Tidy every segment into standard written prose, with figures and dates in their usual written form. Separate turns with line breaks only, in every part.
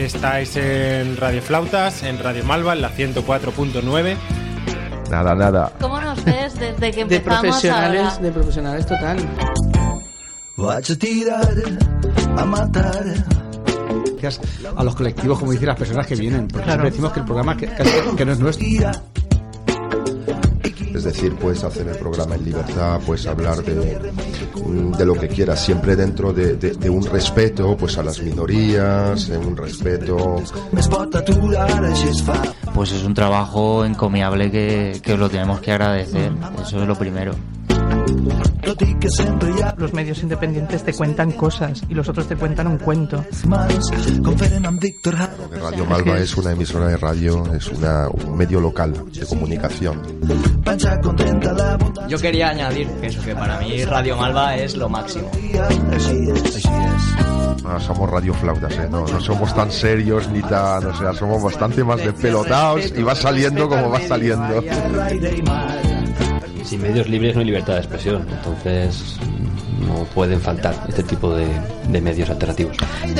Estáis en Radio Flautas, en Radio Malva, en la 104.9.
Nada.
¿Cómo nos ves desde que empezamos ahora?
De profesionales total.
Vas a tirar, a matar.
A los colectivos, como dicen las personas que vienen, porque siempre decimos que el programa que no es nuestro.
Es decir, puedes hacer el programa en libertad, puedes hablar de lo que quieras, siempre dentro de un respeto pues a las minorías, un respeto.
Pues es un trabajo encomiable que os lo tenemos que agradecer, eso es lo primero.
Los medios independientes te cuentan cosas y los otros te cuentan un cuento.
Radio Malva es una emisora de radio, es un medio local de comunicación.
Yo quería añadir que para mí Radio Malva es lo máximo.
No, somos Radio Flautas, no somos tan serios ni tan, o sea, somos bastante más despelotados y va saliendo como va saliendo.
Sin medios libres no hay libertad de expresión, entonces no pueden faltar este tipo de medios alternativos.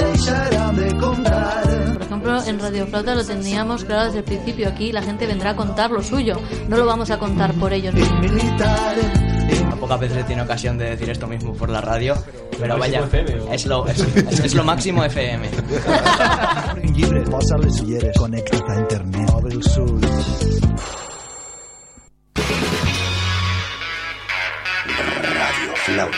Por ejemplo, en Radio Flauta lo teníamos claro desde el principio. Aquí la gente vendrá a contar lo suyo, no lo vamos a contar por ellos.
Pocas veces he tenido ocasión de decir esto mismo por la radio, pero vaya, es lo máximo FM.
Conéctate a internet.
Flautas.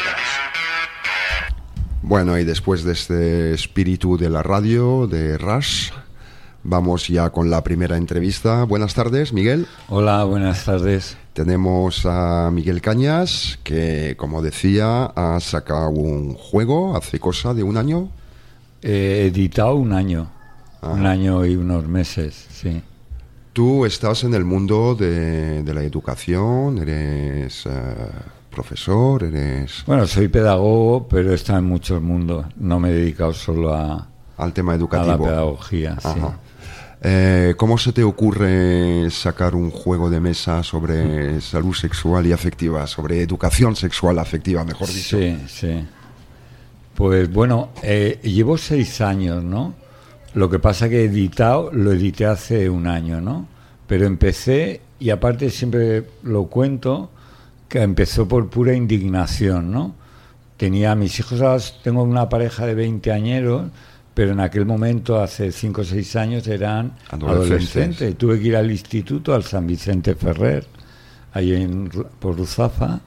Bueno, y después de este espíritu de la radio, de Rush, vamos ya con la primera entrevista. Buenas tardes, Miguel.
Hola, buenas tardes.
Tenemos a Miguel Cañas, que, como decía, ha sacado un juego hace cosa de un año.
Editado un año. Un año y unos meses, sí.
Tú estás en el mundo de la educación, eres... profesor, eres...
Bueno, soy pedagogo, pero he estado en muchos mundos. No me he dedicado solo
al tema educativo.
A la pedagogía, sí.
¿Cómo se te ocurre sacar un juego de mesa sobre salud sexual y afectiva, sobre educación sexual afectiva, mejor dicho?
Sí. Pues bueno, llevo 6 años, ¿no? Lo que pasa que lo edité hace un año, ¿no? Pero empecé, y aparte siempre lo cuento, que empezó por pura indignación, ¿no? Tenía mis hijos, tengo una pareja de 20 añeros, pero en aquel momento, hace 5 o 6 años, eran adolescentes. Tuve que ir al instituto, al San Vicente Ferrer, ahí por Ruzafa,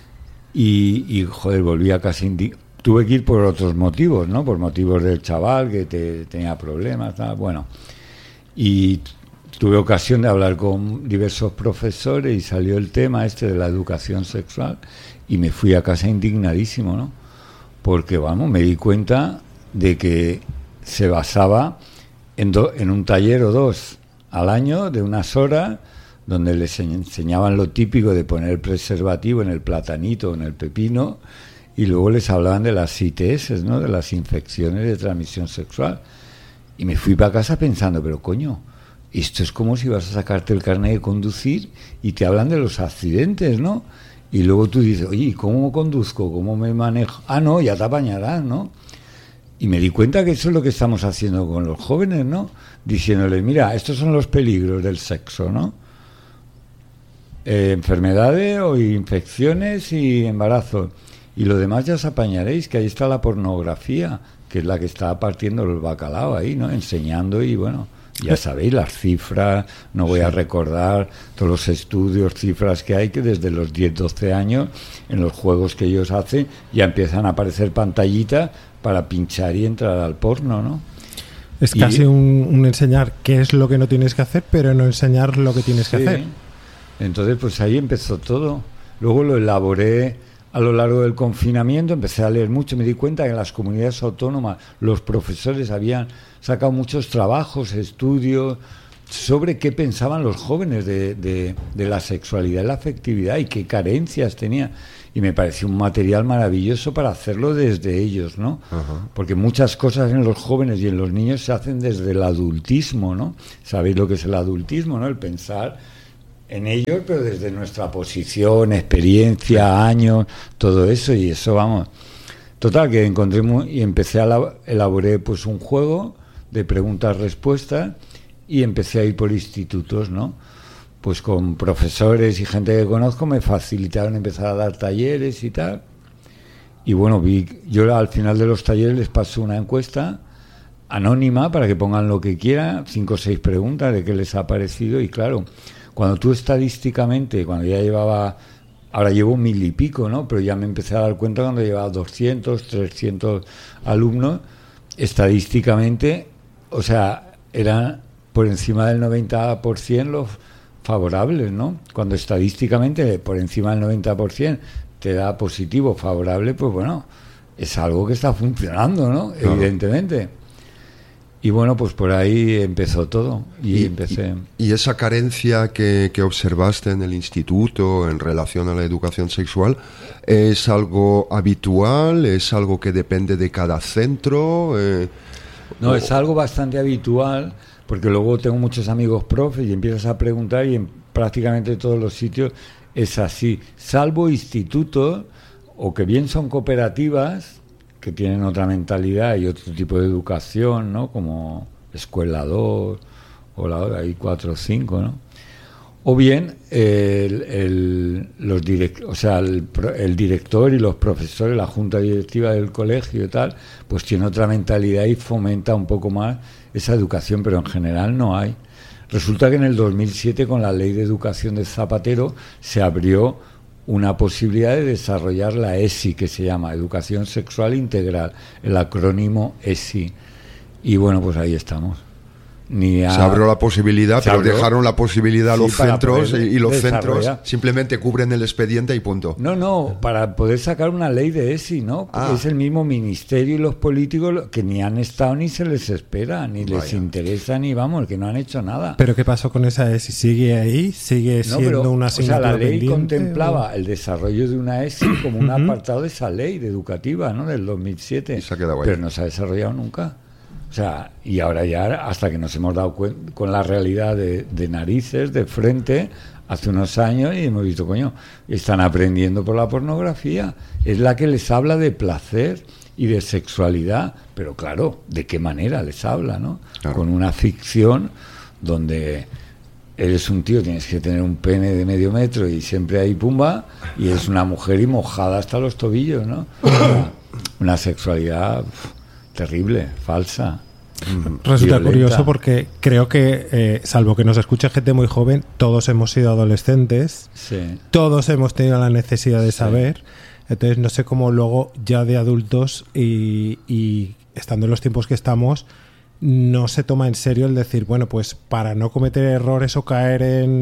y joder, volvía casi tuve que ir por otros motivos, ¿no? Por motivos del chaval, que tenía problemas, tal, bueno. Y tuve ocasión de hablar con diversos profesores y salió el tema de la educación sexual y me fui a casa indignadísimo, ¿no? Porque, vamos, me di cuenta de que se basaba en un taller o 2 al año de unas horas donde les enseñaban lo típico de poner el preservativo en el platanito o en el pepino y luego les hablaban de las ITS, ¿no? De las infecciones de transmisión sexual. Y me fui para casa pensando, pero coño, esto es como si vas a sacarte el carnet de conducir y te hablan de los accidentes, ¿no? Y luego tú dices, oye, ¿cómo conduzco? ¿Cómo me manejo? Ah, no, ya te apañarás, ¿no? Y me di cuenta que eso es lo que estamos haciendo con los jóvenes, ¿no? Diciéndoles, mira, estos son los peligros del sexo, ¿no? Enfermedades o infecciones y embarazos. Y lo demás ya os apañaréis, que ahí está la pornografía, que es la que está partiendo el bacalao ahí, ¿no? Enseñando y, bueno... Ya sabéis, las cifras, no voy a recordar todos los estudios, cifras que hay, que desde los 10, 12 años, en los juegos que ellos hacen, ya empiezan a aparecer pantallitas para pinchar y entrar al porno, ¿no?
Es casi un enseñar qué es lo que no tienes que hacer, pero no enseñar lo que tienes que hacer.
Entonces, pues ahí empezó todo. Luego lo elaboré a lo largo del confinamiento, empecé a leer mucho, me di cuenta que en las comunidades autónomas los profesores habían sacado muchos trabajos, estudios sobre qué pensaban los jóvenes de la sexualidad y la afectividad y qué carencias tenían. Y me pareció un material maravilloso para hacerlo desde ellos, ¿no? Uh-huh. Porque muchas cosas en los jóvenes y en los niños se hacen desde el adultismo, ¿no? ¿Sabéis lo que es el adultismo, no? El pensar en ellos, pero desde nuestra posición, experiencia, años, todo eso, y eso, vamos. Total, que encontré y empecé a elaborar pues un juego de preguntas-respuestas, y empecé a ir por institutos, ¿no? Pues con profesores y gente que conozco me facilitaron empezar a dar talleres y tal. Y bueno, yo al final de los talleres les paso una encuesta anónima para que pongan lo que quieran, 5 o 6 preguntas de qué les ha parecido. Y claro, cuando tú estadísticamente, cuando ya llevaba, ahora llevo 1000 y pico, ¿no? Pero ya me empecé a dar cuenta cuando llevaba 200, 300 alumnos, estadísticamente, o sea, eran por encima del 90% los favorables, ¿no? Cuando estadísticamente por encima del 90% te da positivo, favorable, pues bueno, es algo que está funcionando, ¿no? Claro. Evidentemente. Y bueno, pues por ahí empezó todo.
Y esa carencia que observaste en el instituto en relación a la educación sexual, ¿es algo habitual? ¿Es algo que depende de cada centro?
No, es algo bastante habitual, porque luego tengo muchos amigos profes y empiezas a preguntar y en prácticamente todos los sitios es así, salvo institutos o que bien son cooperativas que tienen otra mentalidad y otro tipo de educación, ¿no? Como Escuela 2 o la hora hay 4 o 5, ¿no? O bien el director y los profesores, la junta directiva del colegio y tal, pues tiene otra mentalidad y fomenta un poco más esa educación, pero en general no hay. Resulta que en el 2007, con la Ley de Educación de Zapatero, se abrió una posibilidad de desarrollar la ESI, que se llama Educación Sexual Integral, el acrónimo ESI. Y bueno, pues ahí estamos. Se abrió la posibilidad,
pero dejaron la posibilidad a los centros y los centros simplemente cubren el expediente y punto.
No, para poder sacar una ley de ESI, ¿no? Porque es el mismo ministerio y los políticos que ni han estado ni se les espera, ni les interesa, ni vamos, que no han hecho nada.
¿Pero qué pasó con esa ESI? ¿Sigue ahí? ¿Sigue siendo una asignatura
la ley
pendiente,
contemplaba el desarrollo de una ESI como un apartado de esa ley de educativa, ¿no? Del 2007.
Y se ha quedado ahí.
Pero no se ha desarrollado nunca. O sea, y ahora ya, hasta que nos hemos dado cuenta con la realidad de narices, de frente, hace unos años, y hemos visto, coño, están aprendiendo por la pornografía. Es la que les habla de placer y de sexualidad, pero claro, ¿de qué manera les habla, no? Claro. Con una ficción donde eres un tío, tienes que tener un pene de medio metro y siempre hay pumba, y eres una mujer y mojada hasta los tobillos, ¿no? Una sexualidad terrible, falsa.
Resulta curioso porque creo que, salvo que nos escuche gente muy joven, todos hemos sido adolescentes, todos hemos tenido la necesidad de saber, entonces no sé cómo luego ya de adultos y estando en los tiempos que estamos, no se toma en serio el decir, bueno, pues para no cometer errores o caer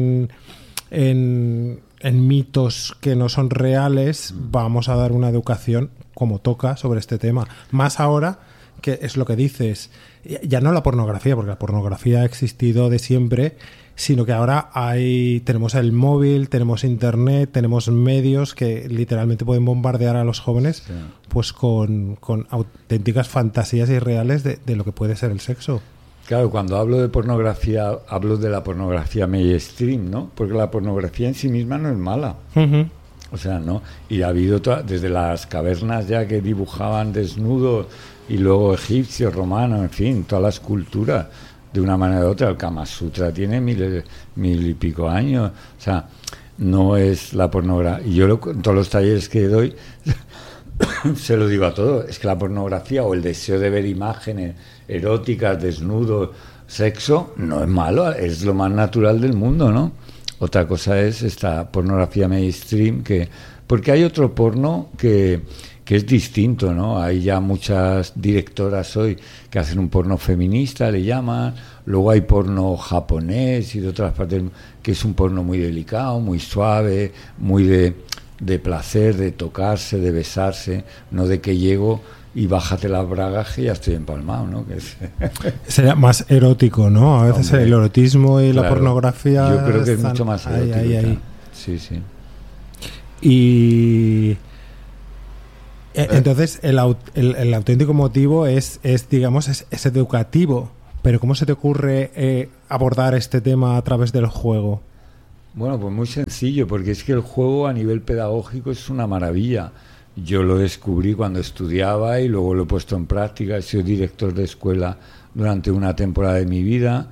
en mitos que no son reales, vamos a dar una educación como toca sobre este tema. Más ahora, que es lo que dices, ya no la pornografía, porque la pornografía ha existido de siempre, sino que ahora tenemos el móvil, tenemos internet, tenemos medios que literalmente pueden bombardear a los jóvenes pues con auténticas fantasías irreales de lo que puede ser el sexo.
Claro, cuando hablo de pornografía, hablo de la pornografía mainstream, ¿no? Porque la pornografía en sí misma no es mala. Uh-huh. O sea, ¿no? Y ha habido desde las cavernas ya que dibujaban desnudos, y luego egipcios, romanos, en fin, todas las culturas, de una manera u otra. El Kama Sutra tiene mil y pico años. O sea, no es la pornografía. Y yo en todos los talleres que doy se lo digo a todos. Es que la pornografía o el deseo de ver imágenes eróticas, desnudos, sexo, no es malo, es lo más natural del mundo, ¿no? Otra cosa es esta pornografía mainstream, porque hay otro porno que es distinto, ¿no? Hay ya muchas directoras hoy que hacen un porno feminista, le llaman, luego hay porno japonés y de otras partes, que es un porno muy delicado, muy suave, muy de placer, de tocarse, de besarse, no de que llego y bájate las bragas y ya estoy empalmado, ¿no?
Sería más erótico, ¿no? A veces el erotismo y la pornografía...
Yo creo que es mucho más erótico. Ahí. Sí.
Y... entonces el auténtico motivo es digamos, es educativo. Pero ¿cómo se te ocurre abordar este tema a través del juego?
Bueno, pues muy sencillo, porque es que el juego a nivel pedagógico es una maravilla. Yo lo descubrí cuando estudiaba y luego lo he puesto en práctica. He sido director de escuela durante una temporada de mi vida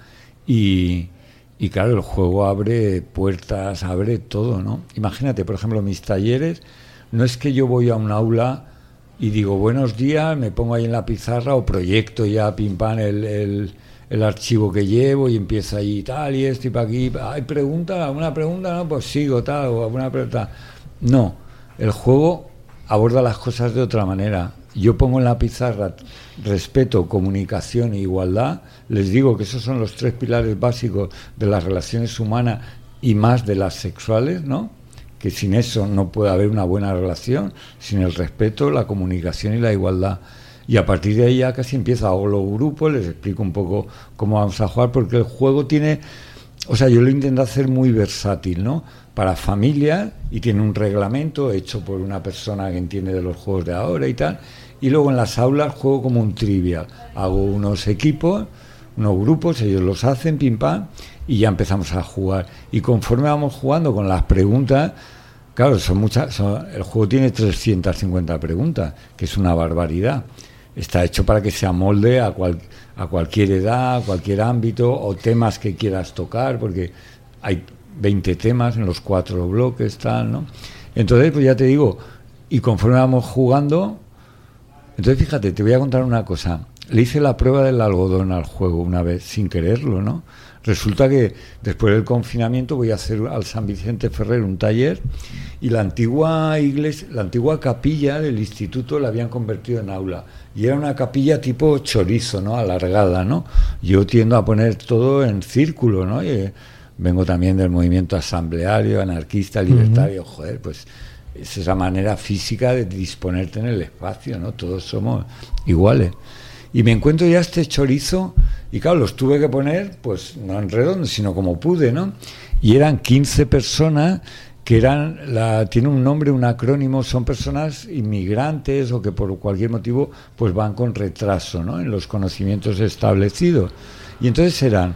y claro, el juego abre puertas, abre todo, ¿no? Imagínate, por ejemplo, mis talleres, no es que yo voy a un aula y digo buenos días, me pongo ahí en la pizarra o proyecto ya pim pam el archivo que llevo y empiezo ahí tal y esto y para aquí, ¿hay pregunta? ¿Alguna pregunta? No, pues sigo tal o alguna pregunta. No, el juego aborda las cosas de otra manera. Yo pongo en la pizarra respeto, comunicación e igualdad. Les digo que esos son los 3 pilares básicos de las relaciones humanas y más de las sexuales, ¿no? Que sin eso no puede haber una buena relación, sin el respeto, la comunicación y la igualdad. Y a partir de ahí ya casi empiezo, hago los grupos, les explico un poco cómo vamos a jugar, porque el juego tiene, o sea, yo lo intento hacer muy versátil, ¿no? Para familias, y tiene un reglamento hecho por una persona que entiende de los juegos de ahora y tal, y luego en las aulas juego como un trivial, hago unos equipos, unos grupos, ellos los hacen, pim pam, y ya empezamos a jugar, y conforme vamos jugando con las preguntas, claro, son muchas, el juego tiene 350 preguntas, que es una barbaridad. Está hecho para que se amolde a cualquier edad, a cualquier ámbito, o temas que quieras tocar, porque hay 20 temas en los 4 bloques, tal, ¿no? Entonces, pues ya te digo, y conforme vamos jugando, entonces fíjate, te voy a contar una cosa. Le hice la prueba del algodón al juego una vez, sin quererlo, ¿no? Resulta que después del confinamiento voy a hacer al San Vicente Ferrer un taller y la antigua iglesia, la antigua capilla del instituto la habían convertido en aula y era una capilla tipo chorizo, ¿no? Alargada, ¿no? Yo tiendo a poner todo en círculo, ¿no? Y vengo también del movimiento asambleario, anarquista, libertario, joder, pues es esa manera física de disponerte en el espacio, ¿no? Todos somos iguales. Y me encuentro ya este chorizo, y claro, los tuve que poner, pues no en redondo, sino como pude, ¿no? Y eran 15 personas que eran, tiene un nombre, un acrónimo, son personas inmigrantes o que por cualquier motivo pues van con retraso, ¿no? En los conocimientos establecidos. Y entonces eran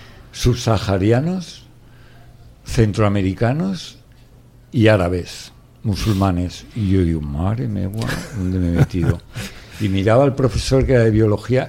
subsaharianos, centroamericanos y árabes, musulmanes. Y yo digo, madre mía, ¿dónde me he metido? Y miraba al profesor que era de biología,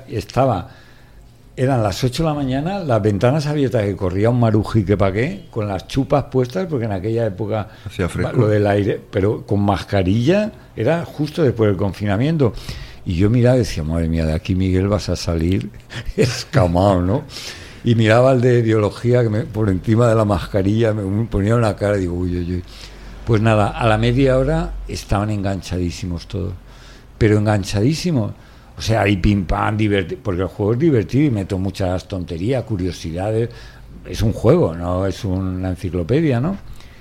eran las 8 de la mañana, las ventanas abiertas, que corría un maruji que pa' qué, con las chupas puestas, porque en aquella época
hacía fresco,
lo del aire, pero con mascarilla, era justo después del confinamiento. Y yo miraba y decía, madre mía, de aquí, Miguel, vas a salir escamado, ¿no? Y miraba al de biología, que por encima de la mascarilla me ponía una cara y digo, uy, uy, uy. Pues nada, a la media hora estaban enganchadísimos todos. Pero enganchadísimo, o sea, hay pim pam, porque el juego es divertido y meto muchas tonterías, curiosidades, es un juego, no es una enciclopedia, ¿no?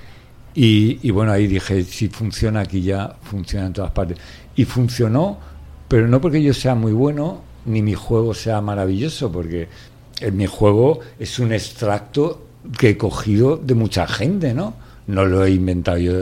Y bueno, ahí dije, si funciona aquí ya, funciona en todas partes. Y funcionó, pero no porque yo sea muy bueno, ni mi juego sea maravilloso, porque mi juego es un extracto que he cogido de mucha gente, ¿no? No lo he inventado yo,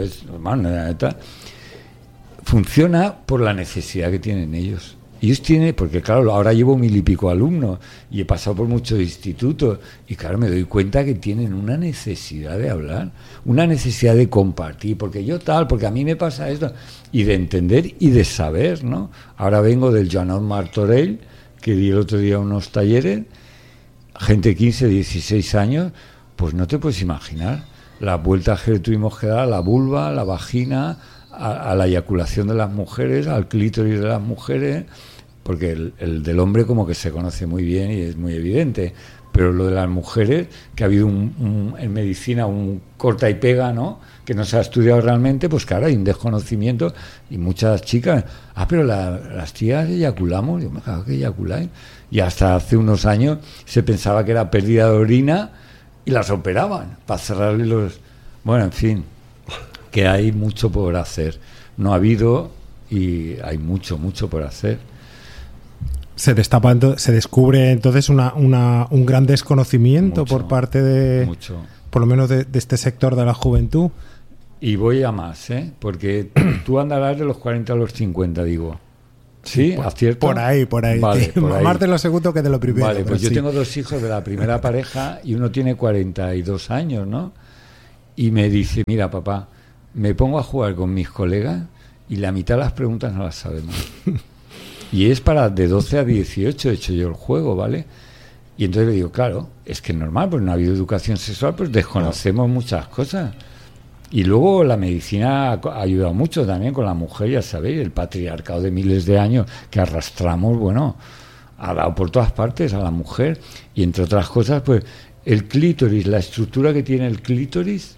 funciona por la necesidad que tienen ellos. Ellos tienen, porque claro, ahora llevo 1000 y pico alumnos y he pasado por muchos institutos y claro, me doy cuenta que tienen una necesidad de hablar, una necesidad de compartir, porque yo tal, porque a mí me pasa esto, y de entender y de saber, ¿no? Ahora vengo del Joanot Martorell, que di el otro día unos talleres, gente de 15, 16 años, pues no te puedes imaginar las vueltas que le tuvimos que dar a la vulva, a la vagina, a la eyaculación de las mujeres, al clítoris de las mujeres, porque el del hombre como que se conoce muy bien y es muy evidente, pero lo de las mujeres, que ha habido en medicina un corta y pega, ¿no? Que no se ha estudiado realmente, pues claro, hay un desconocimiento y muchas chicas, pero las tías eyaculamos, yo me cago que eyaculáis, y hasta hace unos años se pensaba que era pérdida de orina y las operaban para cerrarle los... Bueno, en fin, que hay mucho por hacer. No ha habido y hay mucho por hacer.
Se descubre entonces un gran desconocimiento mucho, por parte de, mucho, por lo menos de este sector de la juventud.
Y voy a más, porque tú andarás de los 40 a los 50, digo. ¿Sí? ¿Acierto?
Por ahí.
Vale,
más de lo segundo que de lo primero.
Vale, pues yo
sí.
tengo 2 hijos de la primera pareja y uno tiene 42 años, ¿no? Y me dice, mira, papá, me pongo a jugar con mis colegas y la mitad de las preguntas no las sabemos. Y es para de 12 a 18 he hecho yo el juego, ¿vale? Y entonces le digo, claro, es que es normal, pues no ha habido educación sexual, pues desconocemos muchas cosas. Y luego la medicina ha ayudado mucho también con la mujer, ya sabéis, el patriarcado de miles de años que arrastramos, bueno, ha dado por todas partes a la mujer. Y entre otras cosas, pues el clítoris, la estructura que tiene el clítoris,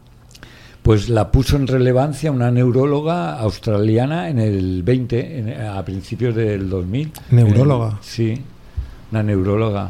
pues la puso en relevancia una neuróloga australiana en el 20, a principios del 2000.
¿Neuróloga?
Sí, una neuróloga.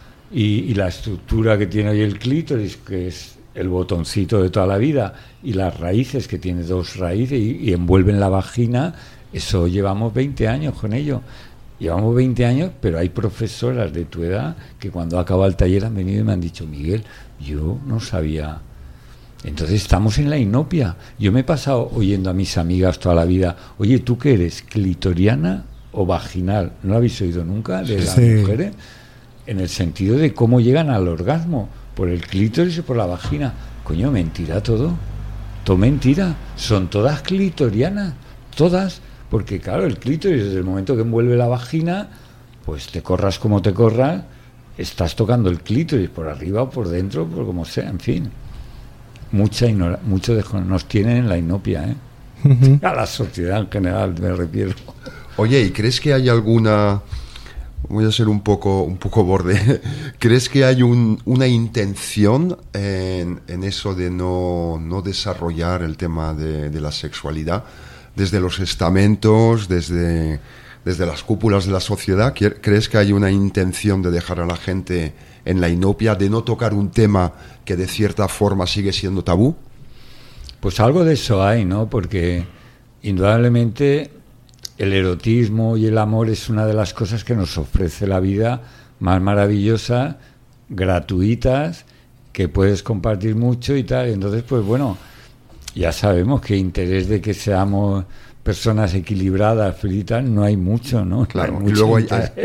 Y la estructura que tiene hoy el clítoris, que es el botoncito de toda la vida, y las raíces, que tiene 2 raíces y envuelven la vagina, eso llevamos 20 años con ello. Llevamos 20 años, pero hay profesoras de tu edad que cuando acaba el taller han venido y me han dicho, Miguel, yo no sabía. Entonces estamos en la inopia. Yo me he pasado oyendo a mis amigas toda la vida, oye, ¿tú qué eres, clitoriana o vaginal? ¿No lo habéis oído nunca de las mujeres? En el sentido de cómo llegan al orgasmo, por el clítoris o por la vagina. Coño, mentira todo. Todo mentira. Son todas clitorianas, todas. Porque claro, el clítoris, desde el momento que envuelve la vagina, pues te corras como te corras, estás tocando el clítoris por arriba o por dentro, por como sea, en fin. Mucho nos tienen en la inopia, ¿eh? A la sociedad en general, me refiero.
Oye, ¿y crees que hay alguna... Voy a ser un poco borde. ¿Crees que hay una intención en eso de no desarrollar el tema de la sexualidad desde los estamentos, desde las cúpulas de la sociedad? ¿Crees que hay una intención de dejar a la gente en la inopia, de no tocar un tema que de cierta forma sigue siendo tabú?
Pues algo de eso hay, ¿no? Porque indudablemente el erotismo y el amor es una de las cosas que nos ofrece la vida más maravillosa, gratuitas, que puedes compartir mucho y tal. Entonces, pues bueno, ya sabemos que interés de que seamos personas equilibradas, felices, no hay mucho, ¿no?
Claro,
no hay
y luego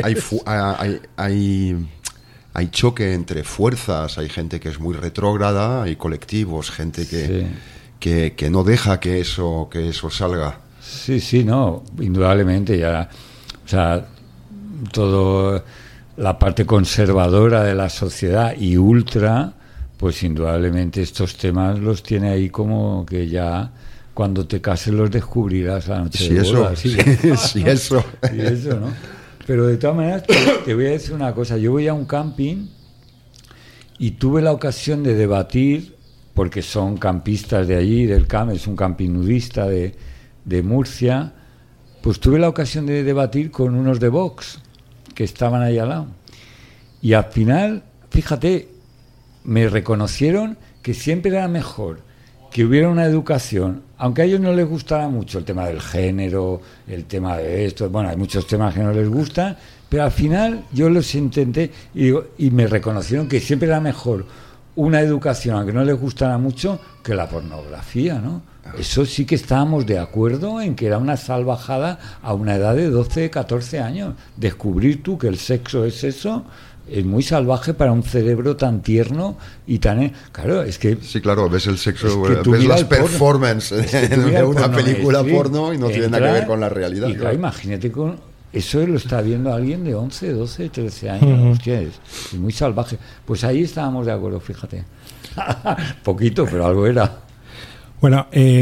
hay choque entre fuerzas, hay gente que es muy retrógrada, hay colectivos, gente que no deja que eso salga.
Sí, no, indudablemente ya, o sea, todo la parte conservadora de la sociedad y ultra, pues indudablemente estos temas los tiene ahí como que ya cuando te cases los descubrirás la noche de bodas.
Sí, eso.
Sí, eso, ¿no? Pero de todas maneras te voy a decir una cosa, yo voy a un camping y tuve la ocasión de debatir, porque son campistas de allí, del CAM, es un camping nudista de Murcia, pues tuve la ocasión de debatir con unos de Vox que estaban ahí al lado. Y al final, fíjate, me reconocieron que siempre era mejor que hubiera una educación, aunque a ellos no les gustara mucho el tema del género, el tema de esto, bueno, hay muchos temas que no les gustan, pero al final yo los intenté y me reconocieron que siempre era mejor una educación, aunque no les gustara mucho, que la pornografía, ¿no? Eso sí que estábamos de acuerdo en que era una salvajada a una edad de 12, 14 años. Descubrir tú que el sexo es eso es muy salvaje para un cerebro tan tierno y tan... Claro, es que...
Sí, claro, ves el sexo, ves las performances en una película porno y no tiene nada que ver con la realidad.
Y claro, imagínate con... Eso lo está viendo alguien de 11, 12, 13 años. Hostia, es muy salvaje. Pues ahí estábamos de acuerdo, fíjate. Poquito, pero algo era.
Bueno,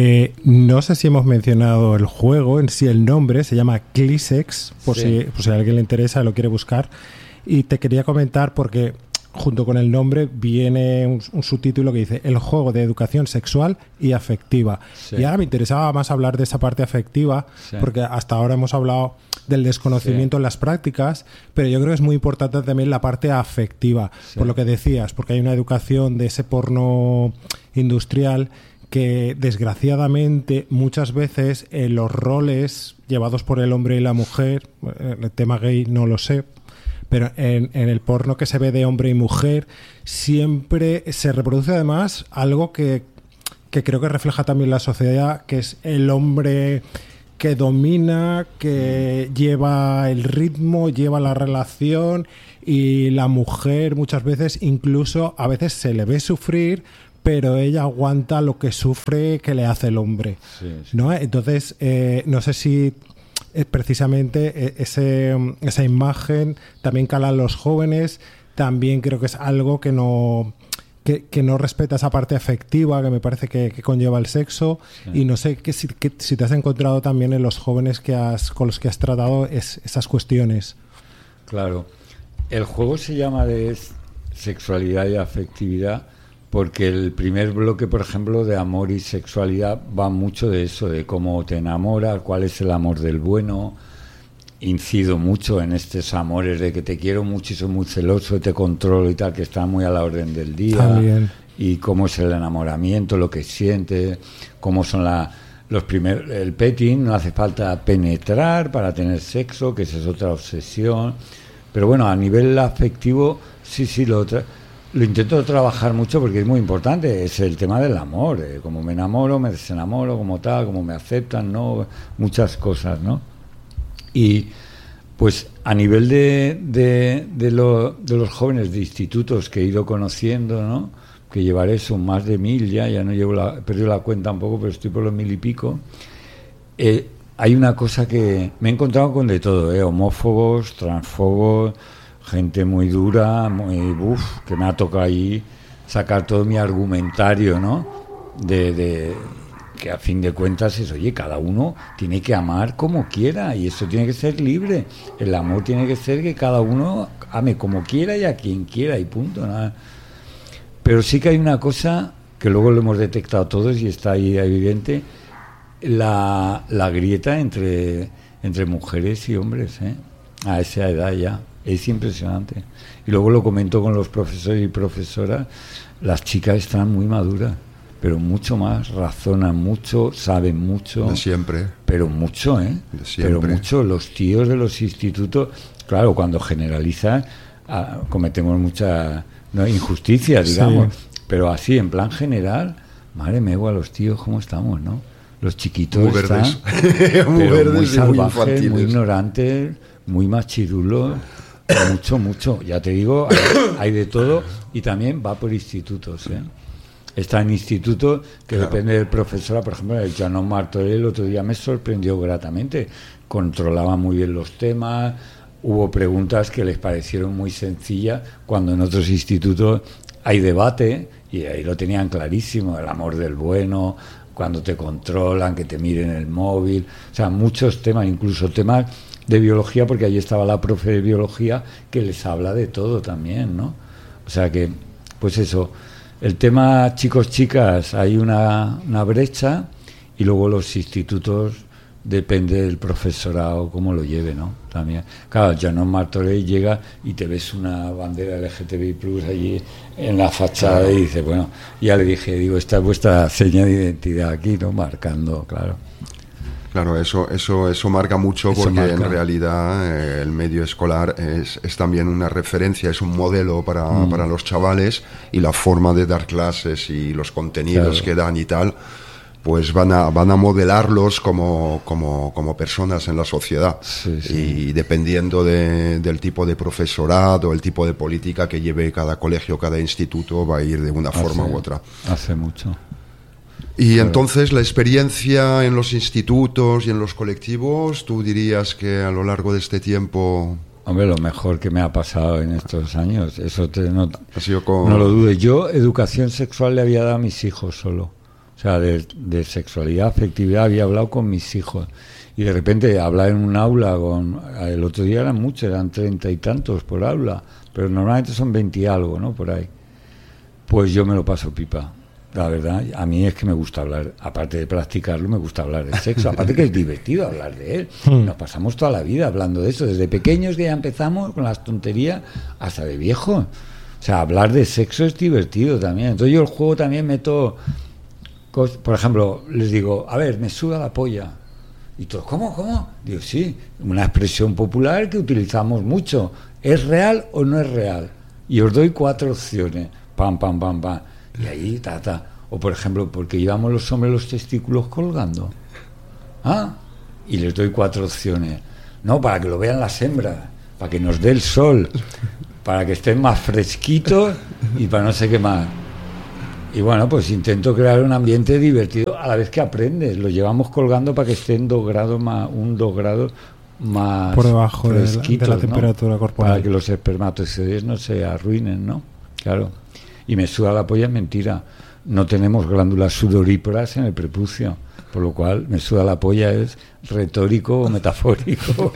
no sé si hemos mencionado el juego en sí, el nombre se llama Clisex, por si a alguien le interesa, lo quiere buscar. Y te quería comentar porque junto con el nombre viene un subtítulo que dice el juego de educación sexual y afectiva. Y ahora me interesaba más hablar de esa parte afectiva, porque hasta ahora hemos hablado del desconocimiento en las prácticas, pero yo creo que es muy importante también la parte afectiva, por lo que decías, porque hay una educación de ese porno industrial que desgraciadamente muchas veces los roles llevados por el hombre y la mujer, el tema gay no lo sé, pero en el porno que se ve de hombre y mujer siempre se reproduce además algo que creo que refleja también la sociedad, que es el hombre que domina, que lleva el ritmo, lleva la relación, y la mujer muchas veces incluso a veces se le ve sufrir, pero ella aguanta lo que sufre que le hace el hombre, ¿no? Entonces no sé si precisamente esa imagen también cala a los jóvenes. También creo que es algo que no respeta esa parte afectiva que me parece que conlleva el sexo. Sí. Y no sé si te has encontrado también en los jóvenes con los que has tratado esas cuestiones.
Claro. El juego se llama de sexualidad y afectividad porque el primer bloque, por ejemplo, de amor y sexualidad va mucho de eso, de cómo te enamoras, cuál es el amor del bueno. Incido mucho en estos amores de que te quiero mucho y soy muy celoso y te controlo y tal, que está muy a la orden del día.
También.
Y cómo es el enamoramiento, lo que sientes, cómo son el petting, no hace falta penetrar para tener sexo, que esa es otra obsesión. Pero bueno, a nivel afectivo, sí, lo intento trabajar mucho porque es muy importante, es el tema del amor, cómo me enamoro, me desenamoro, como tal, cómo me aceptan, ¿no? Muchas cosas, ¿no? Y pues a nivel de los jóvenes de institutos que he ido conociendo, ¿no? Que llevaré son más de 1000 ya no llevo he perdido la cuenta un poco, pero estoy por los 1000 y pico. Hay una cosa que me he encontrado con de todo, homófobos, transfobos, gente muy dura, que me ha tocado ahí sacar todo mi argumentario, ¿no? De que a fin de cuentas es, oye, cada uno tiene que amar como quiera y eso tiene que ser libre. El amor tiene que ser que cada uno ame como quiera y a quien quiera y punto, nada. Pero sí que hay una cosa que luego lo hemos detectado todos y está ahí evidente, la grieta entre mujeres y hombres, a esa edad ya. Es impresionante. Y luego lo comento con los profesores y profesoras, las chicas están muy maduras, pero mucho más, razonan mucho, saben mucho.
De siempre.
Pero mucho,
De siempre.
Pero mucho. Los tíos de los institutos, claro, cuando generalizan, cometemos muchas injusticias, digamos. Sí. Pero así, en plan general, madre mía, a los tíos, ¿cómo estamos, no? Los chiquitos
muy verdes.
Están
muy verdes
muy salvajes,
muy
ignorantes, muy machirulos. Mucho. Ya te digo, hay de todo y también va por institutos, Está en institutos que depende del profesor. Por ejemplo, el Janon Martorell el otro día me sorprendió gratamente. Controlaba muy bien los temas. Hubo preguntas que les parecieron muy sencillas cuando en otros institutos hay debate y ahí lo tenían clarísimo. El amor del bueno, cuando te controlan, que te miren el móvil. O sea, muchos temas, incluso temas de biología, porque allí estaba la profe de biología que les habla de todo también, ¿no? O sea que, pues eso, el tema chicos-chicas, hay una brecha y luego los institutos depende del profesorado cómo lo lleve, ¿no? También. Claro, Janon Martorell llega y te ves una bandera LGTBI+ allí en la fachada y dice, bueno, ya le dije, esta es vuestra seña de identidad aquí, ¿no? Marcando, claro.
Claro, eso marca mucho porque en realidad el medio escolar es también una referencia, es un modelo para los chavales y la forma de dar clases y los contenidos que dan y tal, pues van a modelarlos como personas en la sociedad. Sí. Y dependiendo del tipo de profesorado, el tipo de política que lleve cada colegio, cada instituto, va a ir de una forma u otra.
Hace mucho.
Y entonces la experiencia en los institutos y en los colectivos, ¿tú dirías que a lo largo de este tiempo...?
Hombre, lo mejor que me ha pasado en estos años, eso no lo dudes. Yo educación sexual le había dado a mis hijos solo. O sea, de sexualidad, afectividad había hablado con mis hijos. Y de repente hablar en un aula el otro día eran muchos, eran 30 y tantos por aula, pero normalmente son 20 y algo, ¿no? Por ahí. Pues yo me lo paso pipa. La verdad, a mí es que me gusta hablar, aparte de practicarlo, me gusta hablar de sexo, aparte que es divertido hablar de él. Nos pasamos toda la vida hablando de eso, desde pequeños que ya empezamos con las tonterías hasta de viejos. O sea, hablar de sexo es divertido también. Entonces yo el juego también meto, por ejemplo, les digo, a ver, me suda la polla. Y todos, ¿cómo? Digo, sí, una expresión popular que utilizamos mucho. ¿Es real o no es real? Y os doy 4 opciones. Pam. Y ahí, O por ejemplo, porque llevamos los hombres los testículos colgando. Y les doy 4 opciones. No, para que lo vean las hembras, para que nos dé el sol, para que estén más fresquitos y para no sé qué más. Y bueno, pues intento crear un ambiente divertido a la vez que aprendes. Lo llevamos colgando para que esté en 2 grados más
por debajo de la temperatura,
¿no?
corporal.
Para que los espermatozoides no se arruinen, ¿no? Claro. Y me suda la polla es mentira. No tenemos glándulas sudoríparas en el prepucio, por lo cual me suda la polla es retórico o metafórico.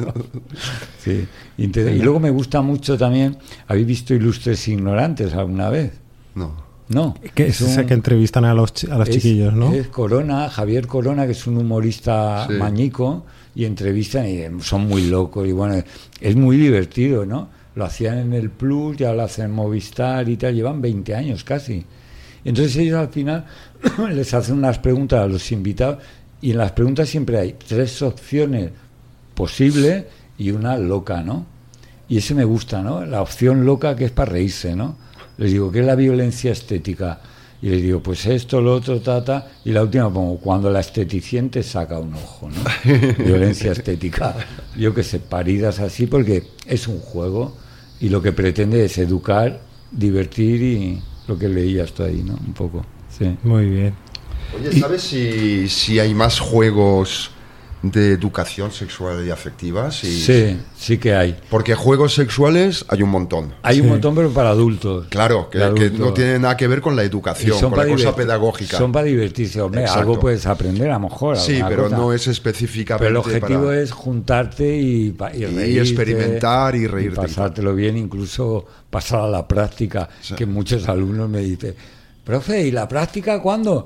Sí. Y luego me gusta mucho también. ¿Habéis visto Ilustres Ignorantes alguna vez? No.
Que es ese que entrevistan a los chiquillos, ¿no?
Es Corona, Javier Corona, que es un humorista mañico, y entrevistan y son muy locos. Y bueno, es muy divertido, ¿no? Lo hacían en el Plus, ya lo hacen en Movistar y tal. Llevan 20 años casi. Entonces ellos al final les hacen unas preguntas a los invitados y en las preguntas siempre hay 3 opciones posibles y una loca, ¿no? Y ese me gusta, ¿no? La opción loca que es para reírse, ¿no? Les digo, ¿qué es la violencia estética? Y les digo, pues esto, lo otro, y la última pongo, cuando la esteticien saca un ojo, ¿no? Violencia estética. Yo qué sé, paridas así, porque es un juego y lo que pretende es educar, divertir y lo que leías tú ahí, ¿no? Un poco, sí.
Muy bien.
Oye, ¿sabes si hay más juegos de educación sexual y afectiva?
Sí que hay.
Porque juegos sexuales hay un montón.
Hay un montón, pero para adultos.
Claro, que no tiene nada que ver con la educación, con la cosa pedagógica.
Son para divertirse, hombre. Algo puedes aprender, a lo mejor.
Sí, pero no es específicamente.
Pero el objetivo es juntarte y reírte,
y experimentar y reírte.
Y pasártelo bien, incluso pasar a la práctica, que muchos alumnos me dicen... Profe, ¿y la práctica cuándo?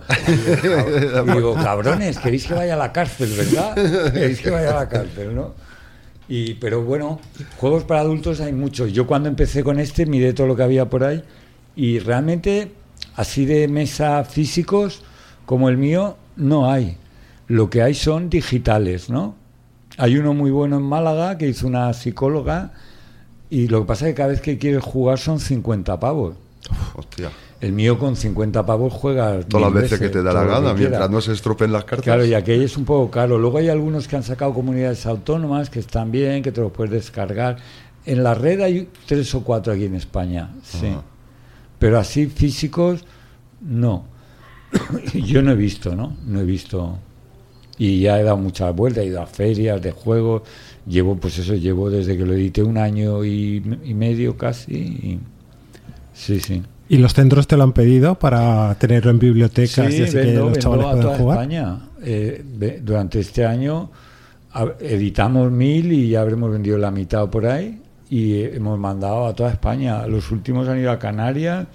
Y digo, cabrones, queréis que vaya a la cárcel, ¿verdad? Queréis que vaya a la cárcel, ¿no? Pero bueno, juegos para adultos hay muchos. Yo cuando empecé con miré todo lo que había por ahí y realmente así de mesa físicos como el mío no hay. Lo que hay son digitales, ¿no? Hay uno muy bueno en Málaga que hizo una psicóloga y lo que pasa es que cada vez que quieres jugar son 50 pavos.
Hostia.
El mío con 50 pavos juega
todas las veces que te da la gana, mientras no se estropeen las cartas.
Claro, y aquello es un poco caro. Luego hay algunos que han sacado comunidades autónomas que están bien, que te los puedes descargar. En la red hay 3 o 4 aquí en España, sí. Pero así físicos, no. Yo no he visto, ¿no? No he visto. Y ya he dado muchas vueltas, he ido a ferias de juegos. Llevo desde que lo edité 1 año y medio casi. Y... Sí.
¿Y los centros te lo han pedido para tenerlo en bibliotecas y así que los chavales pueden jugar?
España. Durante este año editamos 1000 y ya habremos vendido la mitad o por ahí y hemos mandado a toda España. Los últimos han ido a Canarias,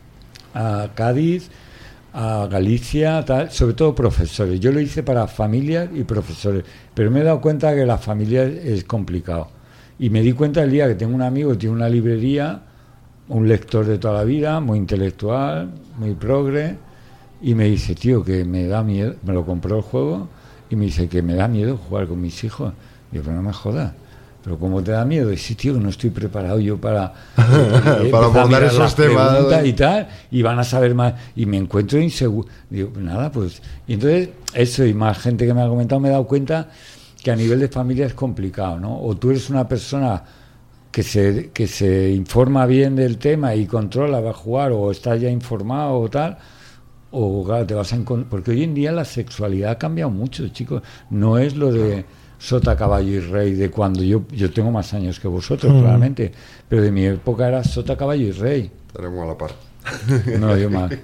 a Cádiz, a Galicia, sobre todo profesores. Yo lo hice para familias y profesores, pero me he dado cuenta que las familias es complicado. Y me di cuenta el día que tengo un amigo que tiene una librería, un lector de toda la vida, muy intelectual, muy progre, y me dice, tío, que me da miedo, me lo compró el juego, y me dice que me da miedo jugar con mis hijos. Y yo, pero no me jodas, ¿pero cómo te da miedo? Y sí, tío, que no estoy preparado yo para
abordar esos temas
y tal, y van a saber más, y me encuentro inseguro. Digo, nada, pues, y entonces eso, y más gente que me ha comentado, me he dado cuenta que a nivel de familia es complicado, ¿no? O tú eres una persona que se informa bien del tema y controla, va a jugar, o está ya informado o tal, o claro, te vas a encontrar, porque hoy en día la sexualidad ha cambiado mucho, chicos. No es lo de sota, caballo y rey de cuando yo tengo más años que vosotros, claramente, pero de mi época era sota, caballo y rey.
Estaremos a la par.
No, yo más.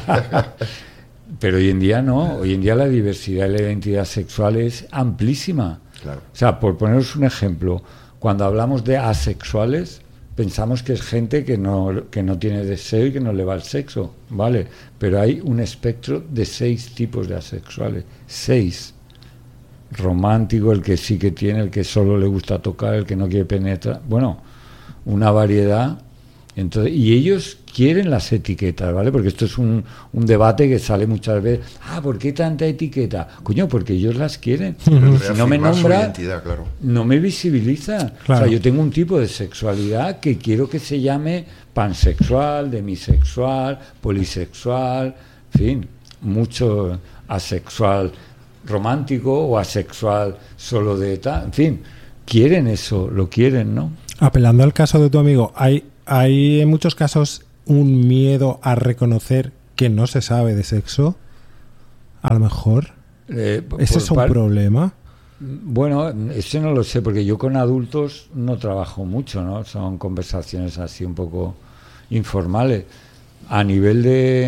Pero hoy en día no, hoy en día la diversidad y la identidad sexual es amplísima.
Claro.
O sea, por poneros un ejemplo, cuando hablamos de asexuales, pensamos que es gente que no tiene deseo y que no le va el sexo, ¿vale? Pero hay un espectro de 6 tipos de asexuales. 6. Romántico, el que sí que tiene, el que solo le gusta tocar, el que no quiere penetrar. Bueno, una variedad. Entonces, y ellos quieren las etiquetas, ¿vale? Porque esto es un debate que sale muchas veces. ¿Por qué tanta etiqueta? Coño, porque ellos las quieren. Si no me nombra,
claro,
no me visibiliza.
Claro.
O sea, yo tengo un tipo de sexualidad que quiero que se llame pansexual, demisexual, polisexual, en fin, mucho asexual romántico o asexual solo de tal. En fin, quieren eso, lo quieren, ¿no?
Apelando al caso de tu amigo, hay en muchos casos un miedo a reconocer que no se sabe de sexo, a lo mejor ese es un problema.
Bueno, eso no lo sé, porque yo con adultos no trabajo mucho, ¿no? Son conversaciones así un poco informales. A nivel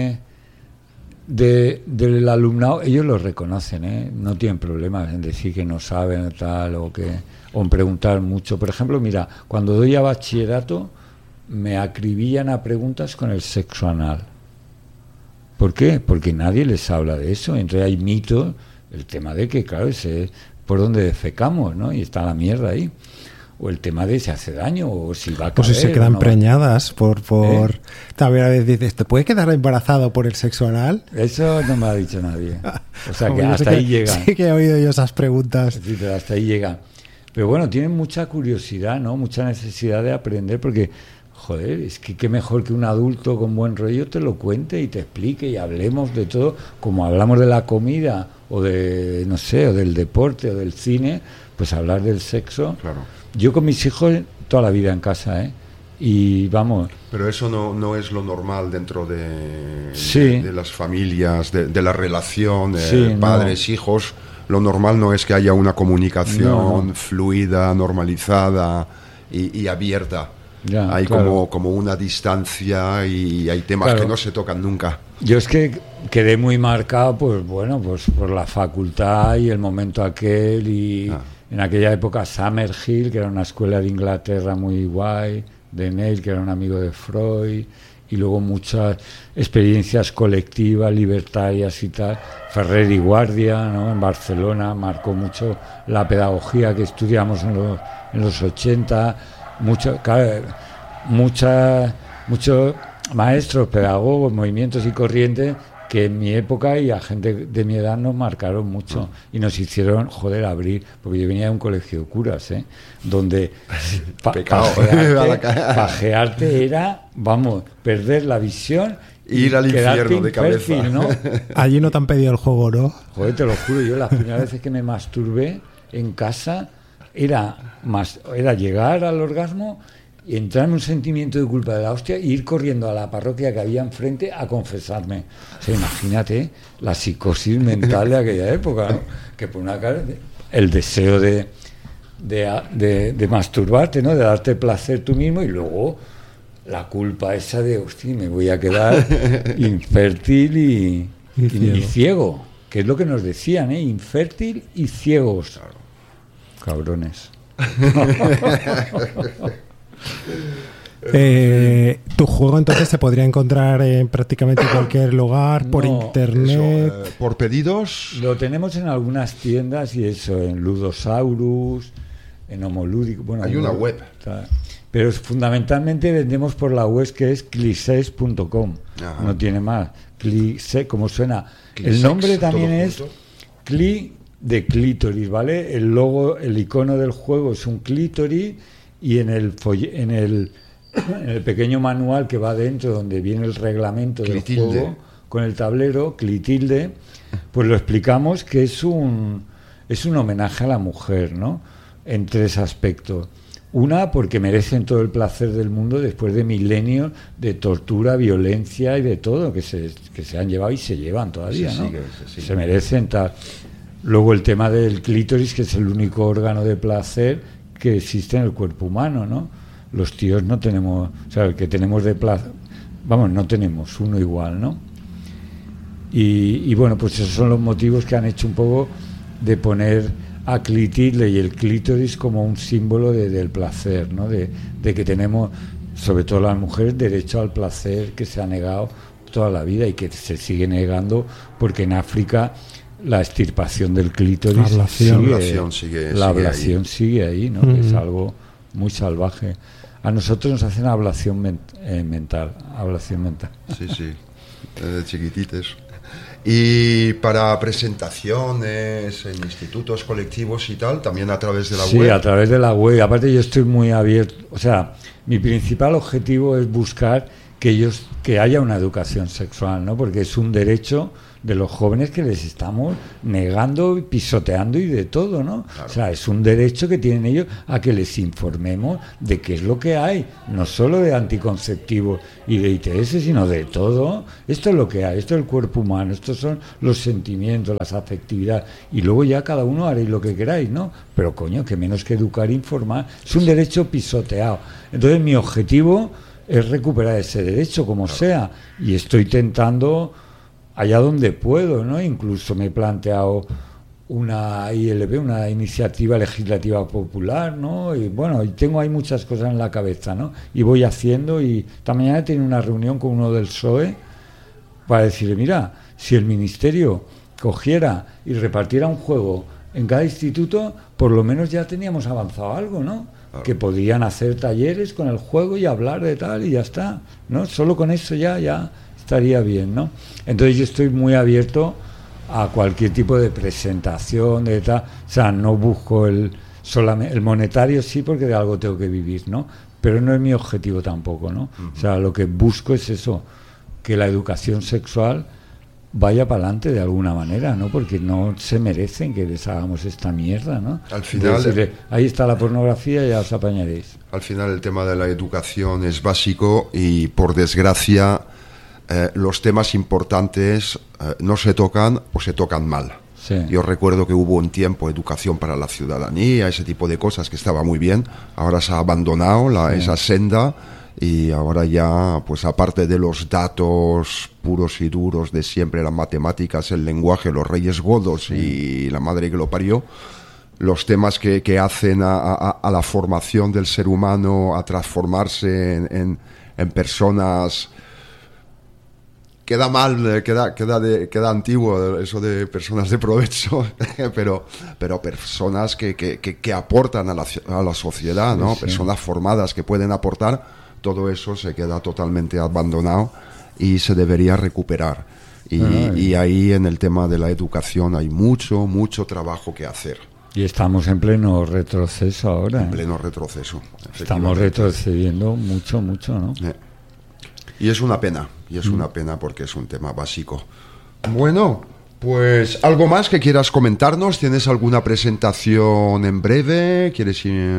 del alumnado, ellos lo reconocen, ¿eh? No tienen problemas en decir que no saben tal o en preguntar mucho. Por ejemplo, mira, cuando doy a bachillerato me acribillan a preguntas con el sexo anal. ¿Por qué? Porque nadie les habla de eso. Entonces hay mitos, el tema de que, claro, ese es por donde defecamos, ¿no? Y está la mierda ahí. O el tema de si hace daño o si va a caer.
Pues si se quedan preñadas por... También a veces dices, ¿te puede quedar embarazado por el sexo anal?
Eso no me ha dicho nadie. O sea, que hasta ahí llegan.
Sí que he oído yo esas preguntas.
Sí, pero hasta ahí llegan. Pero bueno, tienen mucha curiosidad, ¿no? Mucha necesidad de aprender porque, joder, es que qué mejor que un adulto con buen rollo te lo cuente y te explique y hablemos de todo, como hablamos de la comida o de, no sé, o del deporte o del cine, pues hablar del sexo.
Claro.
Yo con mis hijos toda la vida en casa, ¿eh? Y vamos...
Pero eso no es lo normal dentro de las familias, de la relación, padres, hijos. Lo normal no es que haya una comunicación fluida, normalizada y abierta.
Ya,
hay
claro.
como una distancia y hay temas que no se tocan nunca.
Yo es que quedé muy marcado, pues bueno, pues por la facultad y el momento aquel y en aquella época Summerhill, que era una escuela de Inglaterra muy guay, de Neil, que era un amigo de Freud, y luego muchas experiencias colectivas, libertarias y tal. Ferrer y Guardia, ¿no? En Barcelona marcó mucho la pedagogía que estudiamos en los 80, muchos maestros, pedagogos, movimientos y corrientes que en mi época y a gente de mi edad nos marcaron mucho y nos hicieron, abrir, porque yo venía de un colegio de curas, donde pajearte era, perder la visión,
ir al infierno de cabeza,
¿no?
Allí no te han pedido el juego, ¿no?
Joder, te lo juro, yo las primeras veces que me masturbé en casa era llegar al orgasmo y entrar en un sentimiento de culpa de la hostia e ir corriendo a la parroquia que había enfrente a confesarme. O sea, imagínate la psicosis mental de aquella época, ¿no? Que por una cara el deseo de masturbarte, ¿no? De darte placer tú mismo y luego la culpa esa de, hostia, me voy a quedar infértil y ciego, que es lo que nos decían, infértil y ciegos. Cabrones.
Tu juego entonces se podría encontrar en prácticamente cualquier lugar, por internet.
¿Por pedidos?
Lo tenemos en algunas tiendas y eso, en Ludosaurus, en Homolúdico. Bueno,
hay una web.
Pero fundamentalmente vendemos por la web que es clisex.com. No tiene más. Clisex, como suena. Clisex, el nombre también es de clítoris, ¿vale? El logo, el icono del juego es un clítoris y en el pequeño manual que va dentro donde viene el reglamento del juego con el tablero, clitilde, pues lo explicamos que es un homenaje a la mujer, ¿no? En tres aspectos. Una, porque merecen todo el placer del mundo después de milenios de tortura, violencia y de todo que se han llevado y se llevan todavía, ¿no? Se merecen tal. Luego el tema del clítoris, que es el único órgano de placer que existe en el cuerpo humano, ¿no? Los tíos no tenemos, o sea, el que tenemos de placer, no tenemos uno igual, ¿no? Y bueno, pues esos son los motivos que han hecho un poco de poner a clitilde y el clítoris como un símbolo del placer, ¿no? De que tenemos, sobre todo las mujeres, derecho al placer que se ha negado toda la vida y que se sigue negando porque en África la extirpación del clítoris la ablación sigue ahí, ¿no? Que es algo muy salvaje. A nosotros nos hacen ablación mental.
Sí, de chiquititos. Y para presentaciones en institutos, colectivos y tal, también a través de la web.
Sí, a través de la web. Aparte yo estoy muy abierto. O sea, mi principal objetivo es buscar que haya una educación sexual, ¿no? Porque es un derecho de los jóvenes que les estamos negando, pisoteando y de todo, ¿no? Claro. O sea, es un derecho que tienen ellos a que les informemos de qué es lo que hay, no solo de anticonceptivos y de ITS, sino de todo. Esto es lo que hay, esto es el cuerpo humano, estos son los sentimientos, las afectividades, y luego ya cada uno haréis lo que queráis, ¿no? Pero coño, que menos que educar e informar, es un derecho pisoteado. Entonces mi objetivo es recuperar ese derecho como sea, y estoy intentando allá donde puedo, ¿no? Incluso me he planteado una ILP, una iniciativa legislativa popular, ¿no? Y bueno, hay muchas cosas en la cabeza, ¿no? Y voy haciendo, y esta mañana he tenido una reunión con uno del PSOE para decirle, mira, si el ministerio cogiera y repartiera un juego en cada instituto, por lo menos ya teníamos avanzado algo, ¿no? Que podrían hacer talleres con el juego y hablar de tal y ya está, ¿no? Solo con eso ya estaría bien, ¿no? Entonces yo estoy muy abierto a cualquier tipo de presentación, de tal. O sea, no busco el monetario, sí, porque de algo tengo que vivir, ¿no? Pero no es mi objetivo tampoco, ¿no? O sea, lo que busco es eso, que la educación sexual vaya para adelante de alguna manera, ¿no? Porque no se merecen que les hagamos esta mierda, ¿no?
Al final,
decirle, ahí está la pornografía, ya os apañaréis.
Al final el tema de la educación es básico y, por desgracia, los temas importantes no se tocan o se tocan mal.
Sí.
Yo recuerdo que hubo un tiempo educación para la ciudadanía, ese tipo de cosas que estaba muy bien. Ahora se ha abandonado esa senda. Y ahora ya, pues aparte de los datos puros y duros de siempre, las matemáticas, el lenguaje, los reyes godos y la madre que lo parió, los temas que hacen a la formación del ser humano, a transformarse en personas... Queda mal, queda antiguo eso de personas de provecho, pero personas que aportan a la sociedad, ¿no? Sí. Personas formadas que pueden aportar. Todo eso se queda totalmente abandonado y se debería recuperar. Y ahí en el tema de la educación hay mucho trabajo que hacer.
Y estamos en pleno retroceso ahora.
En pleno retroceso.
Estamos retrocediendo mucho, ¿no?
Y es una pena, una pena porque es un tema básico. Bueno, pues algo más que quieras comentarnos. ¿Tienes alguna presentación en breve? ¿Quieres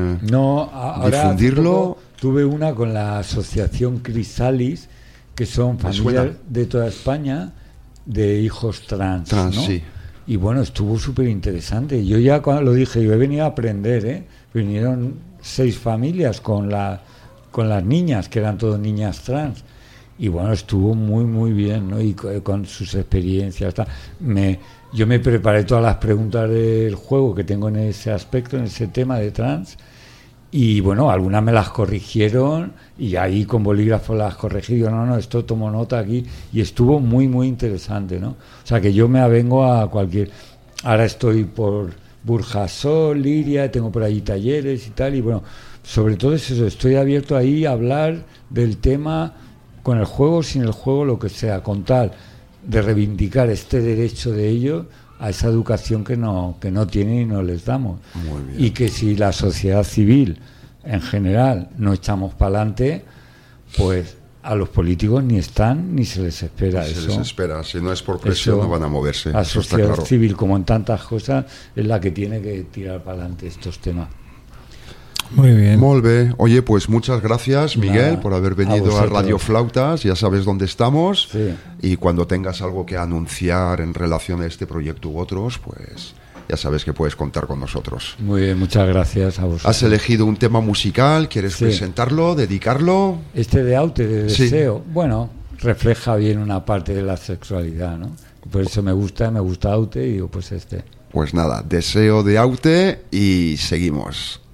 difundirlo?
Tuve una con la asociación Crisalis, que son familias de toda España de hijos trans, ¿no?
Sí.
Y bueno, estuvo súper interesante. Yo ya cuando lo dije, yo he venido a aprender, ¿eh? Vinieron 6 familias con las niñas, que eran todas niñas trans. Y bueno, estuvo muy bien, ¿no? Y con sus experiencias, tal. Yo me preparé todas las preguntas del juego que tengo en ese aspecto, en ese tema de trans. Y bueno, algunas me las corrigieron y ahí con bolígrafo las corregí. Yo, no, esto tomo nota aquí. Y estuvo muy interesante, ¿no? O sea, que yo me avengo a cualquier... Ahora estoy por Burjasol, Liria, tengo por ahí talleres y tal. Y bueno, sobre todo es eso, estoy abierto ahí a hablar del tema con el juego, sin el juego, lo que sea, con tal de reivindicar este derecho de ellos a esa educación que no tienen y no les damos.
Muy bien.
Y que si la sociedad civil en general no echamos para adelante, pues a los políticos ni están ni se les espera eso.
Se les espera, si no es por presión no van a moverse.
La
eso
sociedad
está claro.
civil, como en tantas cosas, es la que tiene que tirar para adelante estos temas.
Muy bien.
Molt bé. Oye, pues muchas gracias, Miguel, por haber venido a Radio Flautas. Ya sabes dónde estamos.
Sí.
Y cuando tengas algo que anunciar en relación a este proyecto u otros, pues ya sabes que puedes contar con nosotros.
Muy bien, muchas gracias a vosotros.
Has elegido un tema musical, ¿quieres presentarlo, dedicarlo?
Este de Aute, de Deseo, bueno, refleja bien una parte de la sexualidad, ¿no? Por eso me gusta Aute y digo, pues este.
Pues nada, Deseo de Aute y seguimos.